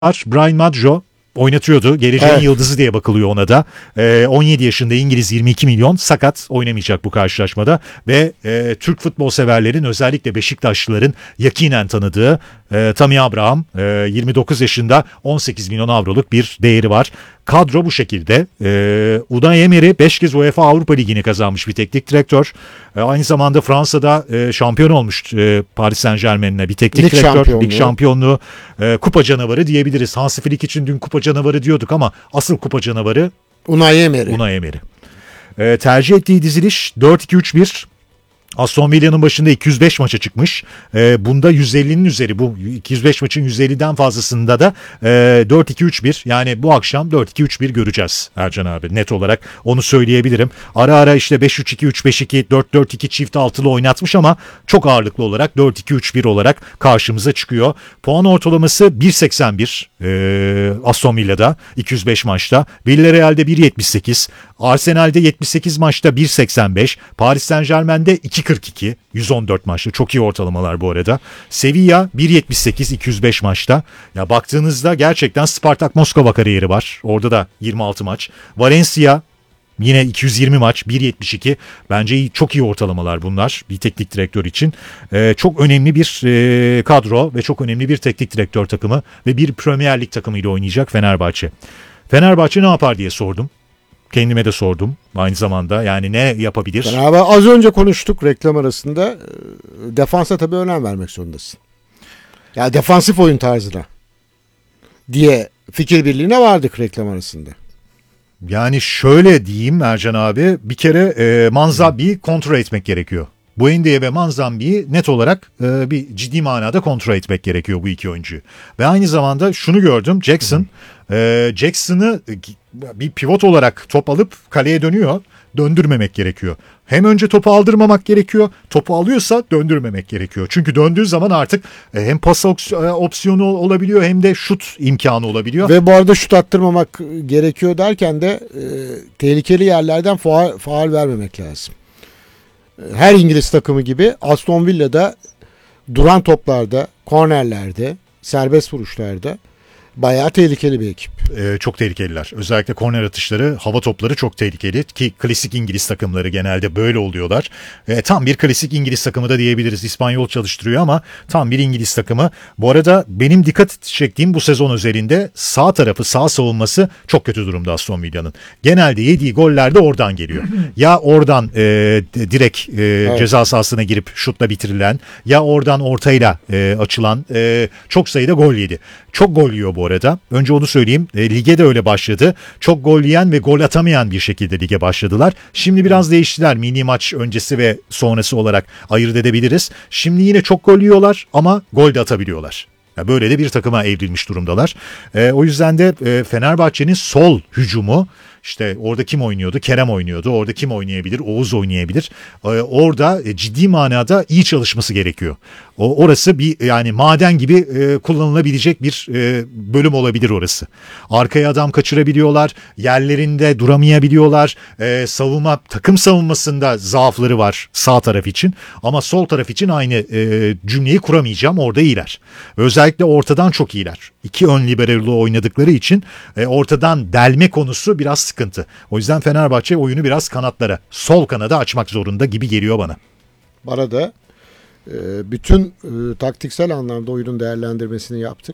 Brian Maggio oynatıyordu. Geleceğin Evet. yıldızı diye bakılıyor ona da. 17 yaşında İngiliz, 22 milyon, sakat, oynamayacak bu karşılaşmada. Ve Türk futbol severlerin, özellikle Beşiktaşlıların yakinen tanıdığı Tammy Abraham, 29 yaşında, 18 milyon avroluk bir değeri var. Kadro bu şekilde. Unai Emery 5 kez UEFA Avrupa Ligi'ni kazanmış bir teknik direktör. Aynı zamanda Fransa'da şampiyon olmuş Paris Saint-Germain'le bir teknik Lig direktör. şampiyonluğu. Lig şampiyonluğu. Kupa canavarı diyebiliriz. Hansi Flick için dün kupa canavarı diyorduk ama asıl kupa canavarı Unai Emery. Unai Emery. Tercih ettiği diziliş 4-2-3-1. Aston Villa'nın başında 205 maça çıkmış. Bunda 150'nin üzeri, bu 205 maçın 150'den fazlasında da 4-2-3-1, yani bu akşam 4-2-3-1 göreceğiz Ercan abi, net olarak onu söyleyebilirim. Ara ara işte 5-3-2, 3-5-2, 4-4-2 çift altılı oynatmış ama çok ağırlıklı olarak 4-2-3-1 olarak karşımıza çıkıyor. Puan ortalaması 1.81 Aston Villa'da 205 maçta. Villarreal'de 1.78, Arsenal'de 78 maçta 1.85, Paris Saint-Germain'de 2.42 114 maçta, çok iyi ortalamalar bu arada. Sevilla 1.78 205 maçta. Ya baktığınızda gerçekten Spartak Moskova kariyeri var. Orada da 26 maç. Valencia yine 220 maç 1.72. Bence çok iyi ortalamalar bunlar bir teknik direktör için. Çok önemli bir kadro ve çok önemli bir teknik direktör takımı ve bir Premier Lig takımıyla oynayacak Fenerbahçe. Fenerbahçe ne yapar diye sordum. Kendime de sordum aynı zamanda, yani ne yapabilir? Beraber az önce konuştuk reklam arasında. Defansa tabii önem vermek zorundasın. Yani defansif oyun tarzına diye fikir birliğine vardık reklam arasında. Yani şöyle diyeyim Ercan abi, bir kere Manzambi'yi kontrol etmek gerekiyor. Buendia ve Manzambi'yi net olarak bir ciddi manada kontrol etmek gerekiyor bu iki oyuncuyu. Ve aynı zamanda şunu gördüm, Jackson'ı bir pivot olarak top alıp kaleye döndürmemek gerekiyor. Hem önce topu aldırmamak gerekiyor, topu alıyorsa döndürmemek gerekiyor. Çünkü döndüğü zaman artık hem pas opsiyonu olabiliyor hem de şut imkanı olabiliyor. Ve bu arada şut attırmamak gerekiyor derken de tehlikeli yerlerden faul vermemek lazım. Her İngiliz takımı gibi Aston Villa'da duran toplarda, kornerlerde, serbest vuruşlarda bayağı tehlikeli bir ekip. Çok tehlikeliler. Özellikle korner atışları, hava topları çok tehlikeli ki klasik İngiliz takımları genelde böyle oluyorlar. Tam bir klasik İngiliz takımı da diyebiliriz. İspanyol çalıştırıyor ama tam bir İngiliz takımı. Bu arada benim dikkat çektiğim bu sezon özelinde sağ tarafı, sağ savunması çok kötü durumda Aston Villa'nın. Genelde yediği goller de oradan geliyor. Ya oradan direkt ceza sahasına girip şutla bitirilen, ya oradan ortayla açılan çok sayıda gol yedi. Çok gol yiyor bu arada. Önce onu söyleyeyim. Lige de öyle başladı. Çok gol yiyen ve gol atamayan bir şekilde lige başladılar. Şimdi biraz değiştiler. Mini maç öncesi ve sonrası olarak ayırt edebiliriz. Şimdi yine çok gol yiyorlar ama gol de atabiliyorlar. Böyle de bir takıma evrilmiş durumdalar. O yüzden de Fenerbahçe'nin sol hücumu, işte orada kim oynuyordu? Kerem oynuyordu. Orada kim oynayabilir? Oğuz oynayabilir. Orada ciddi manada iyi çalışması gerekiyor. Orası bir, yani maden gibi kullanılabilecek bir bölüm olabilir orası. Arkaya adam kaçırabiliyorlar. Yerlerinde duramayabiliyorlar. Takım savunmasında zaafları var sağ taraf için. Ama sol taraf için aynı cümleyi kuramayacağım. Orada iyiler. Özellikle ortadan çok iyiler. İki ön libero'lu oynadıkları için ortadan delme konusu biraz sıkıntı. O yüzden Fenerbahçe oyunu biraz kanatlara, sol kanada açmak zorunda gibi geliyor bana. Bana da bütün taktiksel anlamda oyunun değerlendirmesini yaptık.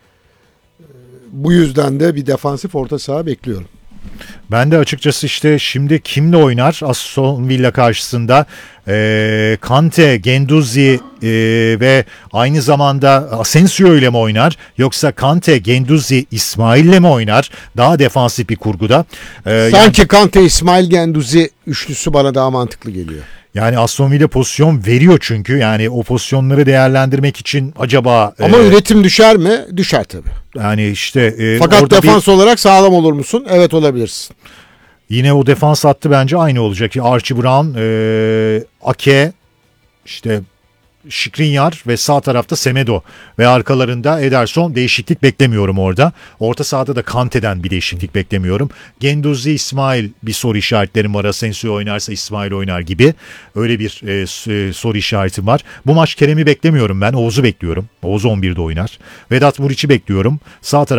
Bu yüzden de bir defansif orta saha bekliyorum. Ben de açıkçası işte şimdi kimle oynar Aston Villa karşısında? Kante, Guendouzi ve aynı zamanda Asensio ile mi oynar? Yoksa Kante, Guendouzi, İsmail ile mi oynar? Daha defansif bir kurguda. Sanki Kante, İsmail, Guendouzi üçlüsü bana daha mantıklı geliyor. Yani Aston Villa pozisyon veriyor çünkü. Yani o pozisyonları değerlendirmek için acaba... Ama üretim düşer mi? Düşer tabii. Yani işte... Fakat defans olarak sağlam olur musun? Evet, olabilirsin. Yine o defans hattı bence aynı olacak. Archie Brown, Ake, işte Skriniar ve sağ tarafta Semedo ve arkalarında Ederson, değişiklik beklemiyorum orada. Orta sahada da Kante'den bir değişiklik beklemiyorum. Gendouzi, İsmail bir soru işaretlerim var. Asensio oynarsa İsmail oynar gibi. Öyle bir soru işaretim var. Bu maç Kerem'i beklemiyorum ben. Oğuz'u bekliyorum. Oğuz 11'de oynar. Vedat Muriç'i bekliyorum. Sağ